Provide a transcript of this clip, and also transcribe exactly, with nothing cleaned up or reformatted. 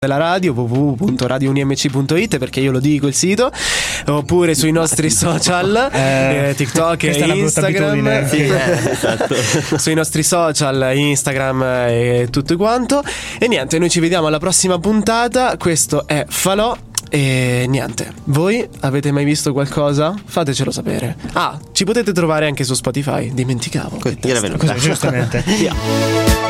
della radio, w w w punto radio uni m c punto i t, perché io lo dico il sito, oppure sui nostri social, eh, eh, TikTok e Instagram, sì, eh, esatto. sui nostri social, Instagram e tutto quanto. E niente, noi ci vediamo alla prossima puntata. Questo è Falò. E niente, voi avete mai visto qualcosa? Fatecelo sapere. Ah, ci potete trovare anche su Spotify, dimenticavo. Era venuta. Giustamente. Yeah.